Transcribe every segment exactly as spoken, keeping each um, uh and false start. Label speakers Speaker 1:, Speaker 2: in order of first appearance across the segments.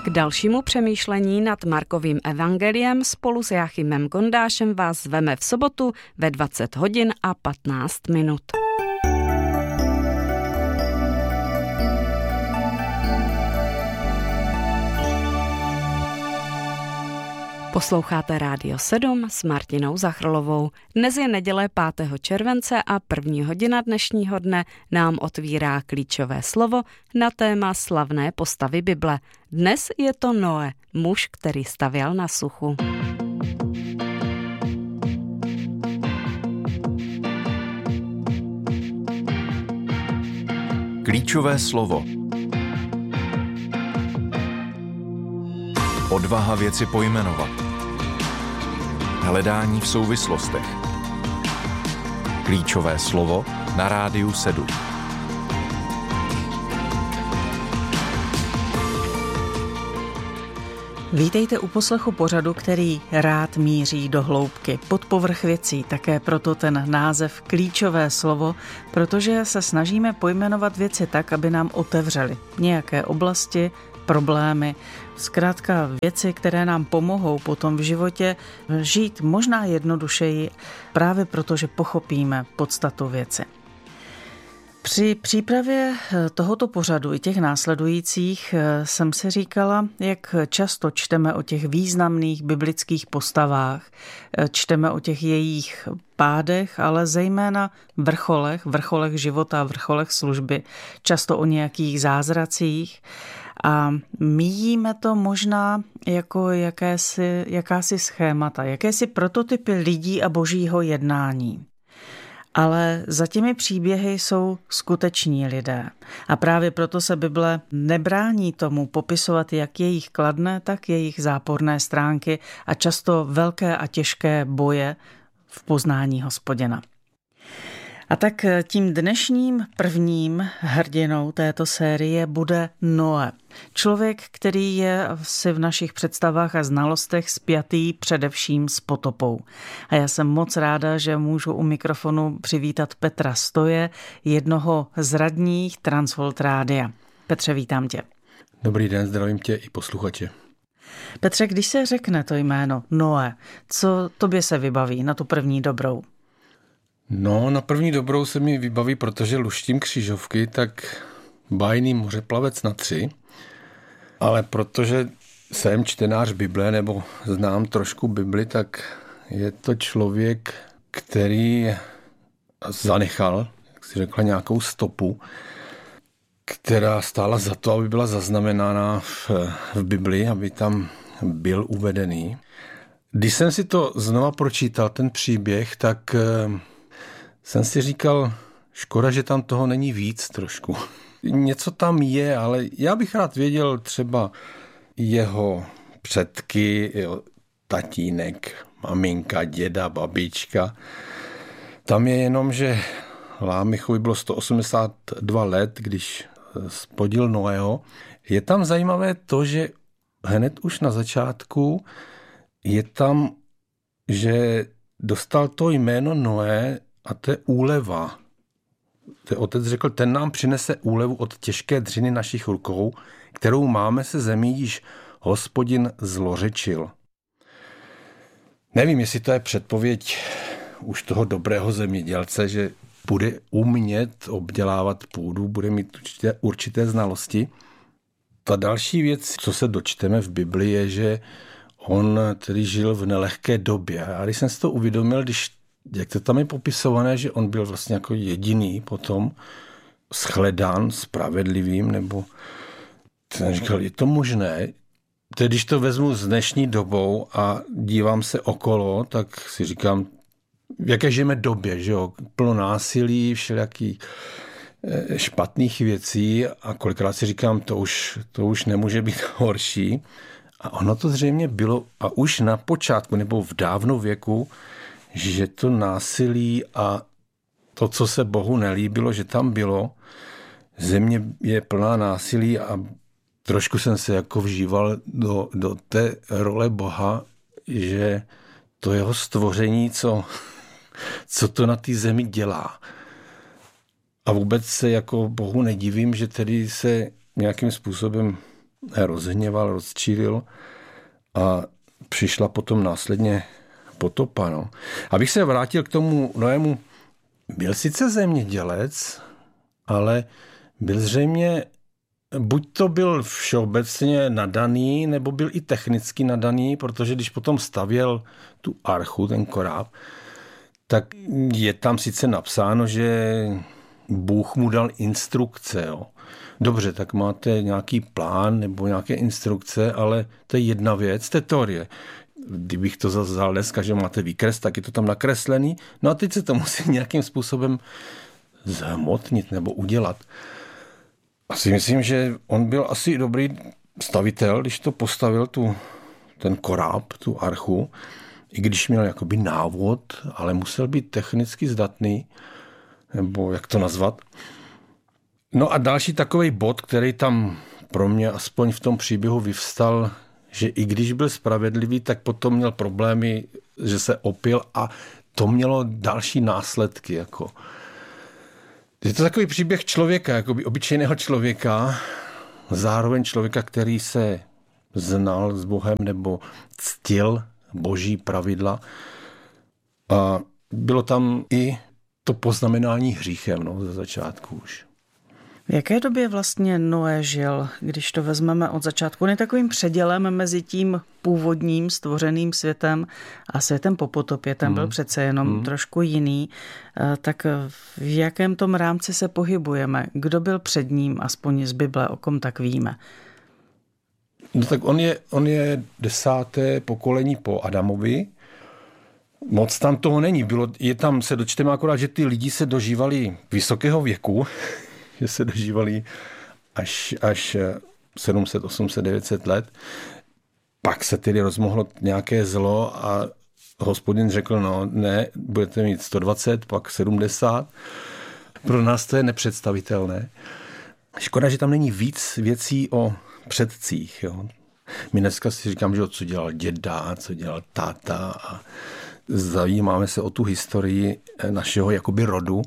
Speaker 1: K dalšímu přemýšlení nad Markovým evangeliem spolu s Jáchymem Gondášem vás zveme v sobotu ve dvacet hodin a patnáct minut. Posloucháte Rádio sedm s Martinou Zachrlovou. Dnes je neděle pátého července a první hodina dnešního dne nám otvírá klíčové slovo na téma slavné postavy Bible. Dnes je to Noé, muž, který stavěl na suchu.
Speaker 2: Klíčové slovo. Odvaha věci pojmenovat. Hledání v souvislostech. Klíčové slovo na Rádiu sedm.
Speaker 3: Vítejte u poslechu pořadu, který rád míří do hloubky, pod povrch věcí, také proto ten název Klíčové slovo, protože se snažíme pojmenovat věci tak, aby nám otevřely nějaké oblasti, problémy, zkrátka věci, které nám pomohou potom v životě žít možná jednodušeji, právě proto, že pochopíme podstatu věci. Při přípravě tohoto pořadu i těch následujících jsem si říkala, jak často čteme o těch významných biblických postavách, čteme o těch jejich pádech, ale zejména vrcholech, vrcholech života, vrcholech služby, často o nějakých zázracích. A míjíme to možná jako jakési, jakási schémata, jakési prototypy lidí a božího jednání. Ale za těmi příběhy jsou skuteční lidé. A právě proto se Bible nebrání tomu popisovat jak jejich kladné, tak jejich záporné stránky a často velké a těžké boje v poznání Hospodina. A tak tím dnešním prvním hrdinou této série bude Noé. Člověk, který je si v našich představách a znalostech spjatý především s potopou. A já jsem moc ráda, že můžu u mikrofonu přivítat Petra Stoje, jednoho z radních Transworld Rádia. Petře, vítám tě.
Speaker 4: Dobrý den, zdravím tě i posluchače.
Speaker 3: Petře, když se řekne to jméno Noé, co tobě se vybaví na tu první dobrou?
Speaker 4: No, na první dobrou se mi vybaví, protože luštím křižovky, tak bájný mořeplavec na tři, ale protože jsem čtenář Bible nebo znám trošku Bibli, tak je to člověk, který zanechal, jak si řekla, nějakou stopu, která stála za to, aby byla zaznamenána v, v Bibli, aby tam byl uvedený. Když jsem si to znova pročítal, ten příběh, tak jsem si říkal, škoda, že tam toho není víc trošku. Něco tam je, ale já bych rád věděl třeba jeho předky, jeho tatínek, maminka, děda, babička. Tam je jenom, že Lámechovi bylo sto osmdesát dva let, když spodil Noého. Je tam zajímavé to, že hned už na začátku je tam, že dostal to jméno Noé, a to je úleva. Ten otec řekl, ten nám přinese úlevu od těžké dřiny našich rukou, kterou máme se zemí, již Hospodin zlořečil. Nevím, jestli to je předpověď už toho dobrého zemědělce, že bude umět obdělávat půdu, bude mít určité, určité znalosti. Ta další věc, co se dočteme v Bibli, je, že on tedy žil v nelehké době. A když jsem si to uvědomil, když jak to tam je popisované, že on byl vlastně jako jediný potom shledán spravedlivým, nebo ten říkal, je to možné? Tedy když to vezmu s dnešní dobou a dívám se okolo, tak si říkám, v jaké žijeme době, že jo? Plno násilí, všelijakých špatných věcí a kolikrát si říkám, to už, to už nemůže být horší. A ono to zřejmě bylo a už na počátku nebo v dávnou věku, že to násilí a to, co se Bohu nelíbilo, že tam bylo, země je plná násilí a trošku jsem se jako vžíval do, do té role Boha, že to jeho stvoření, co, co to na té zemi dělá. A vůbec se jako Bohu nedivím, že tedy se nějakým způsobem rozhněval, rozčílil a přišla potom následně potopa. No. Abych se vrátil k tomu Noému, byl sice zemědělec, ale byl zřejmě, buď to byl všeobecně nadaný, nebo byl i technicky nadaný, protože když potom stavěl tu archu, ten koráb, tak je tam sice napsáno, že Bůh mu dal instrukce. Jo. Dobře, tak máte nějaký plán nebo nějaké instrukce, ale to je jedna věc, to je teorie. Kdybych to zase vzal dneska, že máte výkres, tak je to tam nakreslený. No a teď se to musí nějakým způsobem zhmotnit nebo udělat. Asi myslím, že on byl asi dobrý stavitel, když to postavil tu, ten koráb, tu archu, i když měl jakoby návod, ale musel být technicky zdatný, nebo jak to nazvat. No a další takový bod, který tam pro mě aspoň v tom příběhu vyvstal, že i když byl spravedlivý, tak potom měl problémy, že se opil a to mělo další následky. Jako. Je to takový příběh člověka, jakoby obyčejného člověka, zároveň člověka, který se znal s Bohem nebo ctil boží pravidla. A bylo tam i to poznamenání hříchem, no, ze začátku už.
Speaker 3: V jaké době vlastně Noé žil, když to vezmeme od začátku? On je takovým předělem mezi tím původním stvořeným světem a světem po potopě. Ten byl mm. přece jenom mm. trošku jiný. Tak v jakém tom rámci se pohybujeme? Kdo byl před ním, aspoň z Bible, o kom tak víme?
Speaker 4: No tak on je, on je desáté pokolení po Adamovi. Moc tam toho není. Bylo, je tam, se dočteme akorát, že ty lidi se dožívali vysokého věku, že se dožívali až, až sedm set, osm set, devět set let. Pak se tedy rozmohlo nějaké zlo a Hospodin řekl, no ne, budete mít sto dvacet, pak sedmdesát. Pro nás to je nepředstavitelné. Škoda, že tam není víc věcí o předcích. Jo. My dneska si říkám, že co dělal děda, co dělal táta a zajímáme se o tu historii našeho jakoby rodu.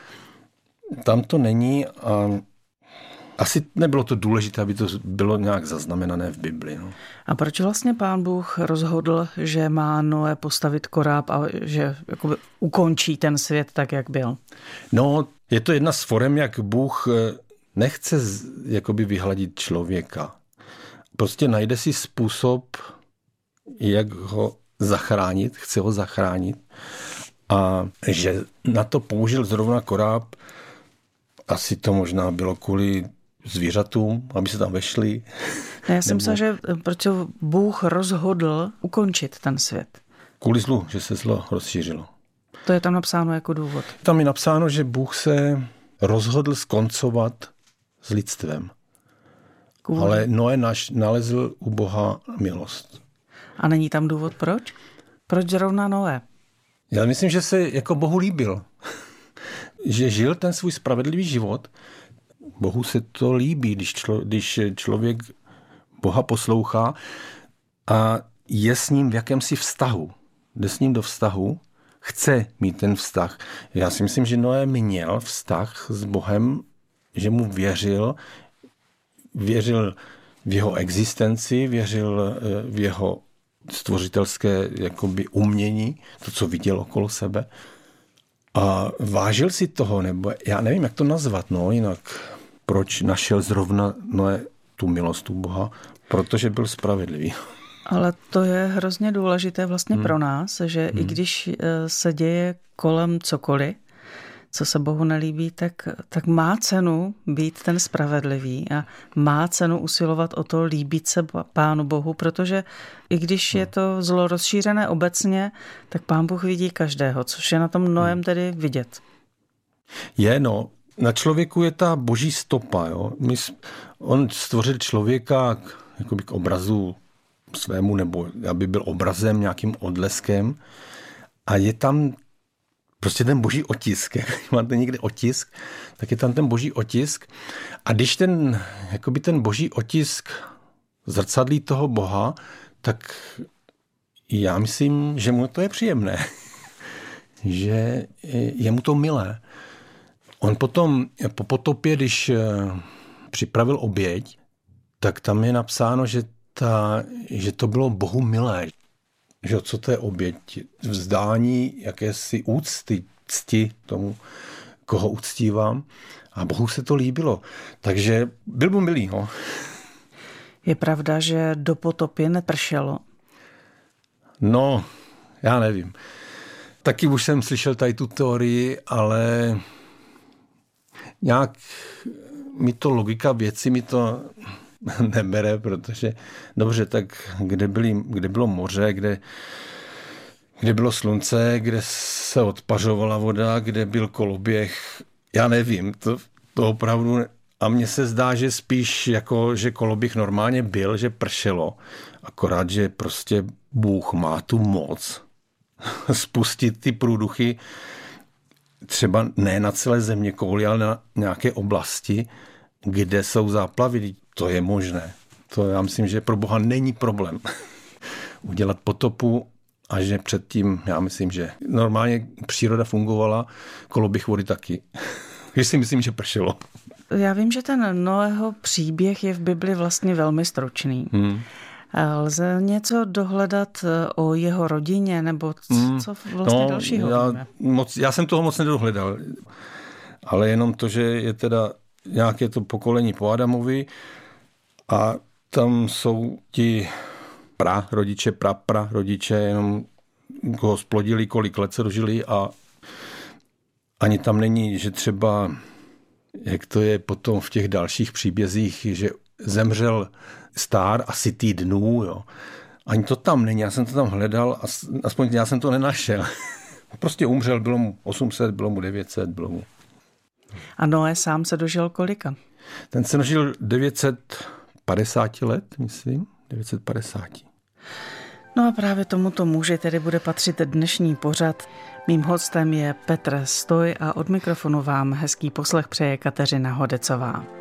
Speaker 4: Tam to není a asi nebylo to důležité, aby to bylo nějak zaznamenané v Bibli. No.
Speaker 3: A proč vlastně Pán Bůh rozhodl, že má Noé postavit koráb a že jakoby ukončí ten svět tak, jak byl?
Speaker 4: No, je to jedna z forem, jak Bůh nechce jakoby vyhladit člověka. Prostě najde si způsob, jak ho zachránit, chce ho zachránit. A že na to použil zrovna koráb, asi to možná bylo kvůli zvířatům, aby se tam vešli.
Speaker 3: Já jsem myslela, že proč Bůh rozhodl ukončit ten svět.
Speaker 4: Kvůli zlu, že se zlo rozšířilo.
Speaker 3: To je tam napsáno jako důvod.
Speaker 4: Tam je napsáno, že Bůh se rozhodl skoncovat s lidstvem. Kvůli. Ale Noé naš nalezl u Boha milost.
Speaker 3: A není tam důvod proč? Proč zrovna Noé?
Speaker 4: Já myslím, že se jako Bohu líbil. Že žil ten svůj spravedlivý život. Bohu se to líbí, když, člo, když člověk Boha poslouchá a je s ním v jakémsi vztahu. Jde s ním do vztahu, chce mít ten vztah. Já si myslím, že Noé měl vztah s Bohem, že mu věřil, věřil v jeho existenci, věřil v jeho stvořitelské jakoby umění, to, co viděl okolo sebe. A vážil si toho, nebo já nevím, jak to nazvat, no jinak. Proč našel zrovna Noé tu milost u Boha? Protože byl spravedlivý.
Speaker 3: Ale to je hrozně důležité vlastně hmm. pro nás, že hmm. i když se děje kolem cokoliv, co se Bohu nelíbí, tak, tak má cenu být ten spravedlivý a má cenu usilovat o to líbit se Pánu Bohu, protože i když je to zlo rozšířené obecně, tak Pán Bůh vidí každého, což je na tom Noém tedy vidět.
Speaker 4: Je, no. Na člověku je ta boží stopa. Jo. My, on stvořil člověka k, jakoby k obrazu svému, nebo aby byl obrazem, nějakým odleskem. A je tam prostě ten boží otisk. Jak máte někde otisk, tak je tam ten boží otisk. A když ten, jakoby ten boží otisk zrcadlí toho Boha, tak já myslím, že mu to je příjemné. Že je mu to milé. On potom po potopě, když připravil oběť, tak tam je napsáno, že, ta, že to bylo Bohu milé. Že co to je oběť? Vzdání jakési úcty, cti tomu, koho uctívám. A Bohu se to líbilo. Takže byl mu milý. No.
Speaker 3: Je pravda, že do potopy nepršelo?
Speaker 4: No, já nevím. Taky už jsem slyšel tady tu teorii, ale nějak mi to logika věci mi to nebere, protože dobře, tak kde, byly, kde bylo moře, kde, kde bylo slunce, kde se odpařovala voda, kde byl koloběh, já nevím, to, to opravdu, a mně se zdá, že spíš jako, že koloběh normálně byl, že pršelo, akorát, že prostě Bůh má tu moc spustit ty průduchy třeba ne na celé zeměkouli, ale na nějaké oblasti, kde jsou záplavy. To je možné. To já myslím, že pro Boha není problém udělat potopu a že předtím, já myslím, že normálně příroda fungovala, koloběh vody taky. Když si myslím, že pršelo.
Speaker 3: Já vím, že ten Noého příběh je v Bibli vlastně velmi stručný. Hmm. Lze něco dohledat o jeho rodině, nebo co, hmm. co vlastně no, dalšího
Speaker 4: já,
Speaker 3: víme?
Speaker 4: Moc, já jsem toho moc nedohledal, ale jenom to, že je teda nějaké to pokolení po Adamovi a tam jsou ti pra rodiče, pra pra rodiče, jenom koho splodili, kolik let se dožili a ani tam není, že třeba, jak to je potom v těch dalších příbězích, že zemřel stár a sytý dnů, jo. Ani to tam není, já jsem to tam hledal a aspoň já jsem to nenašel. Prostě umřel, bylo mu osm set, bylo mu devět set, bylo mu.
Speaker 3: A Noé sám se dožil kolika?
Speaker 4: Ten se dožil devět set padesát let, myslím, devět set padesát.
Speaker 3: No a právě tomuto muži tedy bude patřit dnešní pořad. Mým hostem je Petr Stoj a od mikrofonu vám hezký poslech přeje Kateřina Hodecová.